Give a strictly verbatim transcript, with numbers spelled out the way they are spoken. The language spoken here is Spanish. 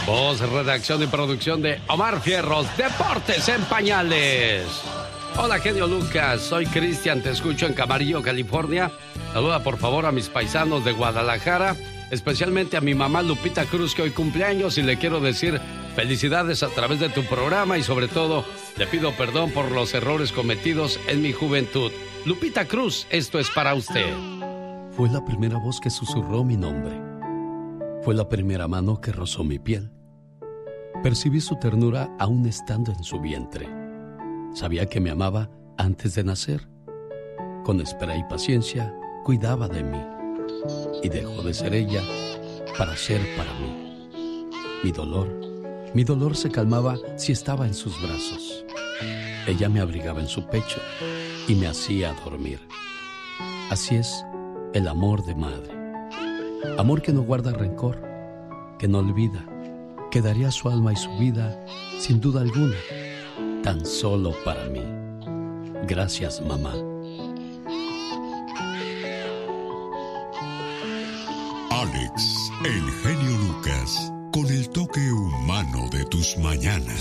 Voz, redacción y producción de Omar Fierros, Deportes en Pañales. Hola, genio Lucas, soy Cristian, te escucho en Camarillo, California. Saluda por favor a mis paisanos de Guadalajara, especialmente a mi mamá Lupita Cruz, que hoy cumpleaños, y le quiero decir felicidades a través de tu programa y sobre todo le pido perdón por los errores cometidos en mi juventud. Lupita Cruz, esto es para usted. Fue la primera voz que susurró mi nombre. Fue la primera mano que rozó mi piel. Percibí su ternura aún estando en su vientre. Sabía que me amaba antes de nacer. Con espera y paciencia, cuidaba de mí. Y dejó de ser ella para ser para mí. Mi dolor, mi dolor se calmaba si estaba en sus brazos. Ella me abrigaba en su pecho y me hacía dormir. Así es el amor de madre. Amor que no guarda rencor, que no olvida, que daría su alma y su vida, sin duda alguna, tan solo para mí. Gracias, mamá. Alex, el genio Lucas, con el toque humano de tus mañanas.